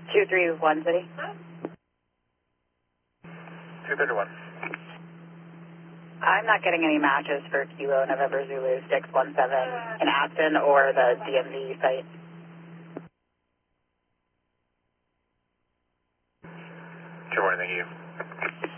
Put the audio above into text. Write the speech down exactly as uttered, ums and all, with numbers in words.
two three one City. two thirty-one. I'm not getting any matches for Kilo November Zulu six one seven in Aston or the D M V site. Good morning, thank you.